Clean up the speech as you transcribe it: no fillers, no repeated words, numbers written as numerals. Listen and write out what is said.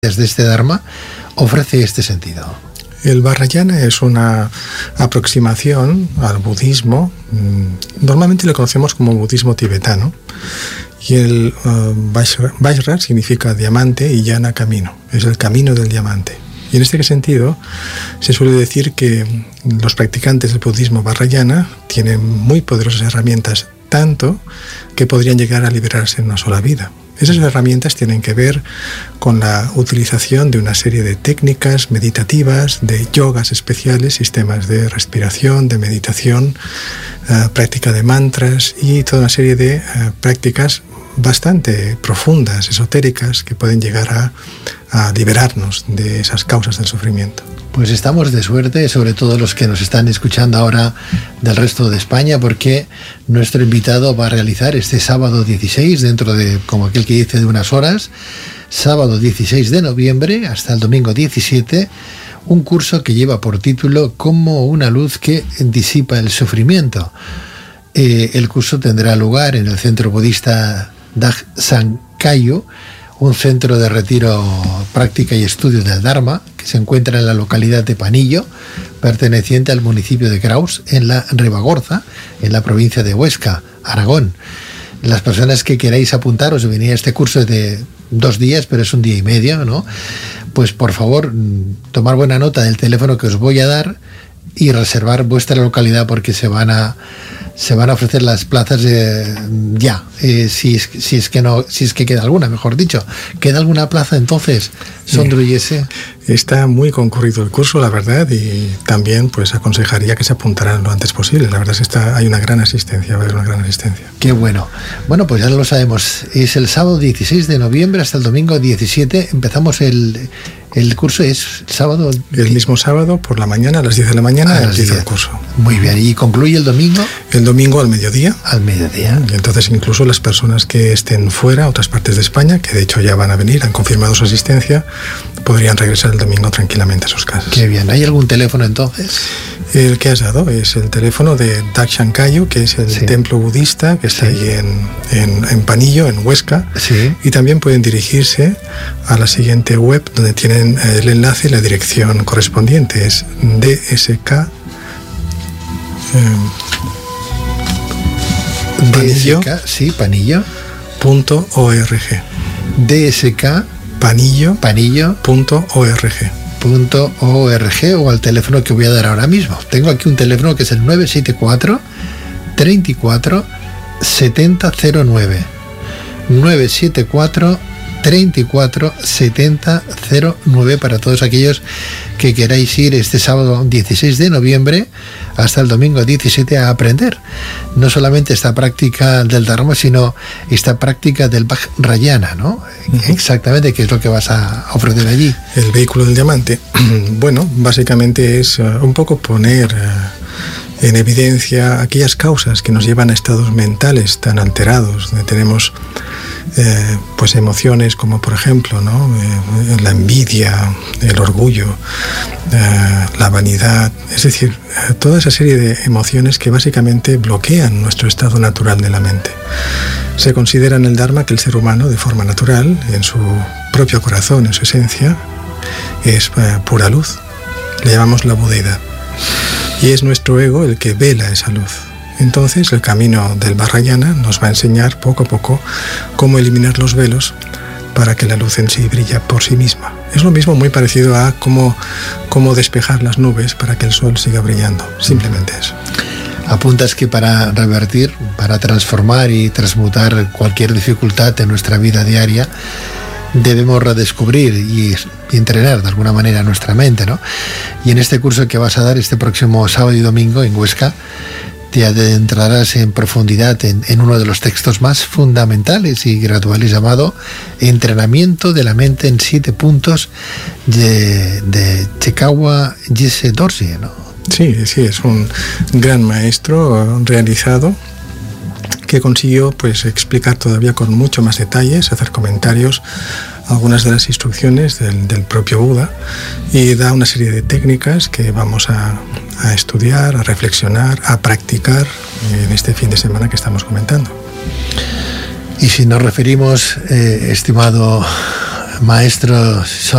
desde este Dharma ofrece este sentido. El Vajrayana es una aproximación al budismo. Normalmente lo conocemos como budismo tibetano. Y el Vajra significa diamante y Yana camino. Es el camino del diamante. Y en este sentido se suele decir que los practicantes del budismo Vajrayana tienen muy poderosas herramientas, tanto que podrían llegar a liberarse en una sola vida. Esas herramientas tienen que ver con la utilización de una serie de técnicas meditativas, de yogas especiales, sistemas de respiración, de meditación, práctica de mantras y toda una serie de prácticas bastante profundas, esotéricas, que pueden llegar a liberarnos de esas causas del sufrimiento. Pues estamos de suerte, sobre todo los que nos están escuchando ahora del resto de España, porque nuestro invitado va a realizar este sábado 16, dentro de, como aquel que dice, de unas horas, sábado 16 de noviembre hasta el domingo 17, un curso que lleva por título Como una luz que disipa el sufrimiento. El curso tendrá lugar en el centro budista Dakshan Kagyu, un centro de retiro, práctica y estudio del Dharma, que se encuentra en la localidad de Panillo, perteneciente al municipio de Graus, en la Ribagorza, en la provincia de Huesca, Aragón. Las personas que queráis apuntaros, venir a este curso de 2 días, pero es 1 día y medio, ¿no? Pues por favor, tomar buena nota del teléfono que os voy a dar y reservar vuestra localidad, porque se van a ofrecer las plazas ya, si es que queda alguna, mejor dicho. ¿Queda alguna plaza entonces? Sonríese. Está muy concurrido el curso, la verdad, y también pues aconsejaría que se apuntaran lo antes posible. La verdad es que hay una gran asistencia, va a haber una gran asistencia. Qué bueno. Bueno, pues ya lo sabemos. Es el sábado 16 de noviembre hasta el domingo 17. Empezamos el curso, es sábado. El mismo sábado por la mañana, a las 10 de la mañana, empieza el curso. Muy bien. ¿Y concluye el domingo? El domingo al mediodía. Al mediodía. Y entonces incluso las personas que estén fuera, otras partes de España, que de hecho ya van a venir, han confirmado su asistencia, podrían regresar el domingo tranquilamente a sus casas. Qué bien. ¿Hay algún teléfono entonces? El que has dado es el teléfono de Dakshan Kagyu, que es el templo budista que está ahí en Panillo, en Huesca. Sí. Y también pueden dirigirse a la siguiente web, donde tienen el enlace y la dirección correspondiente. Es DSK Panillo. Sí, Panillo. .org. DSK Panillo.org. .org, o al teléfono que voy a dar ahora mismo. Tengo aquí un teléfono que es el 974 34 7009. 974 34 7009 para todos aquellos que queráis ir este sábado 16 de noviembre hasta el domingo 17 a aprender no solamente esta práctica del Dharma, sino esta práctica del Vajrayana, ¿no? Exactamente, ¿qué es lo que vas a ofrecer allí? El vehículo del diamante. Bueno, básicamente es un poco poner en evidencia aquellas causas que nos llevan a estados mentales tan alterados, donde tenemos pues emociones como, por ejemplo, ¿no? La envidia, el orgullo, la vanidad, es decir, toda esa serie de emociones que básicamente bloquean nuestro estado natural de la mente. Se considera en el Dharma que el ser humano, de forma natural, en su propio corazón, en su esencia, es pura luz. Le llamamos la budeidad. Y es nuestro ego el que vela esa luz. Entonces, el camino del Vajrayana nos va a enseñar poco a poco cómo eliminar los velos para que la luz en sí brille por sí misma. Es lo mismo, muy parecido a cómo despejar las nubes para que el sol siga brillando. Simplemente eso. Apuntas que para revertir, para transformar y transmutar cualquier dificultad en nuestra vida diaria, debemos redescubrir y entrenar de alguna manera nuestra mente, ¿no? Y en este curso que vas a dar este próximo sábado y domingo en Huesca, te adentrarás en profundidad en uno de los textos más fundamentales y graduales, llamado Entrenamiento de la mente en 7 puntos de Chekawa Gysi Dorje, ¿no? Sí, es un gran maestro realizado que consiguió pues explicar todavía con mucho más detalles, hacer comentarios algunas de las instrucciones del propio Buda, y da una serie de técnicas que vamos a estudiar, a reflexionar, a practicar en este fin de semana que estamos comentando. Y si nos referimos, estimado maestro